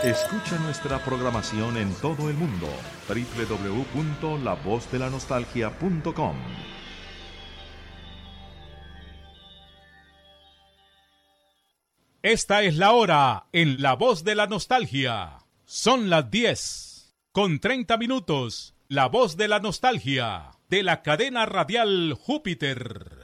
Escucha nuestra programación en todo el mundo. www.lavozdelanostaljia.com. Esta es la hora en La Voz de la Nostalgia. Son las 10:30. La Voz de la Nostalgia, de la cadena radial Júpiter.